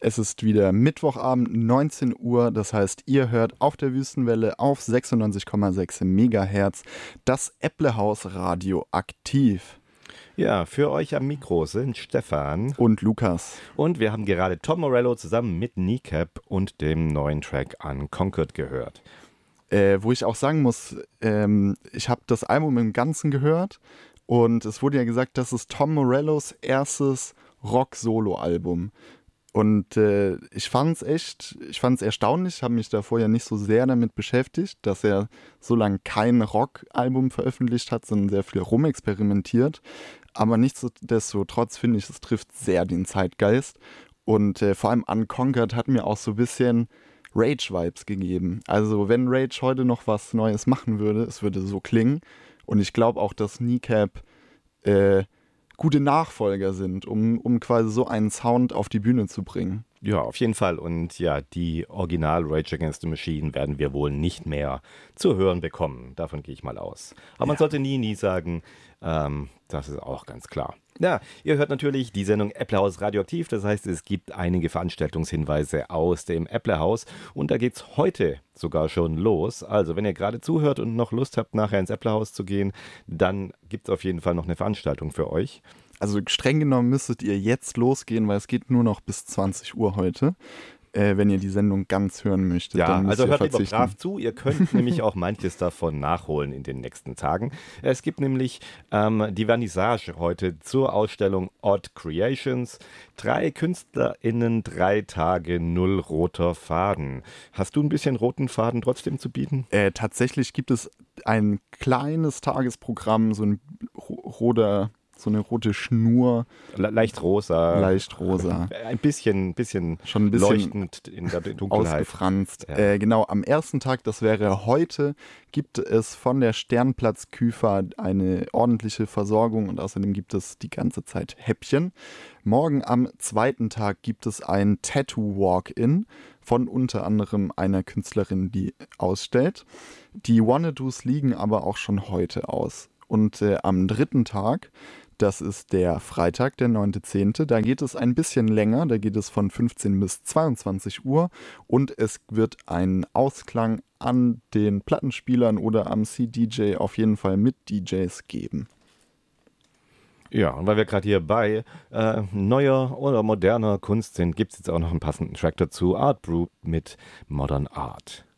Es ist wieder Mittwochabend, 19 Uhr. Das heißt, ihr hört auf der Wüstenwelle auf 96,6 Megahertz das Äpplehaus Radio aktiv. Ja, für euch am Mikro sind Stefan und Lukas. Und wir haben gerade Tom Morello zusammen mit Kneecap und dem neuen Track Unconquered gehört. Wo ich auch sagen muss, ich habe das Album im Ganzen gehört und es wurde ja gesagt, das ist Tom Morellos erstes Rock-Solo-Album. Und ich fand's erstaunlich, habe mich da vorher nicht so sehr damit beschäftigt, dass er so lange kein Rock-Album veröffentlicht hat, sondern sehr viel rumexperimentiert. Aber nichtsdestotrotz finde ich, es trifft sehr den Zeitgeist. Und vor allem Unconquered hat mir auch so ein bisschen Rage-Vibes gegeben. Also wenn Rage heute noch was Neues machen würde, es würde so klingen. Und ich glaube auch, dass Kneecap gute Nachfolger sind, um quasi so einen Sound auf die Bühne zu bringen. Ja, auf jeden Fall. Und ja, die Original Rage Against the Machine werden wir wohl nicht mehr zu hören bekommen. Davon gehe ich mal aus. Aber man sollte nie sagen, das ist auch ganz klar. Ja, ihr hört natürlich die Sendung Äpplehaus Radioaktiv. Das heißt, es gibt einige Veranstaltungshinweise aus dem Äpplehaus. Und da geht's heute sogar schon los. Also, wenn ihr gerade zuhört und noch Lust habt, nachher ins Äpplehaus zu gehen, dann gibt es auf jeden Fall noch eine Veranstaltung für euch. Also streng genommen müsstet ihr jetzt losgehen, weil es geht nur noch bis 20 Uhr heute. Wenn ihr die Sendung ganz hören möchtet. Ja, dann müsst also ihr hört lieber brav zu. Ihr könnt nämlich auch manches davon nachholen in den nächsten Tagen. Es gibt nämlich die Vernissage heute zur Ausstellung Odd Creations. 3 KünstlerInnen, 3 Tage, 0 roter Faden. Hast du ein bisschen roten Faden trotzdem zu bieten? Tatsächlich gibt es ein kleines Tagesprogramm, so eine rote Schnur. Leicht rosa. Leicht rosa. Ein bisschen schon ein bisschen leuchtend in der Dunkelheit. Ausgefranst. Ja. Genau, am ersten Tag, das wäre heute, gibt es von der Sternplatz Küfer eine ordentliche Versorgung und außerdem gibt es die ganze Zeit Häppchen. Morgen am zweiten Tag gibt es ein Tattoo-Walk-In von unter anderem einer Künstlerin, die ausstellt. Die Wannadoos liegen aber auch schon heute aus. Und am dritten Tag, das ist der Freitag, der 9.10., da geht es ein bisschen länger, da geht es von 15 bis 22 Uhr und es wird einen Ausklang an den Plattenspielern oder am CDJ auf jeden Fall mit DJs geben. Ja, und weil wir gerade hier bei neuer oder moderner Kunst sind, gibt es jetzt auch noch einen passenden Track dazu, Art Brew mit Modern Art.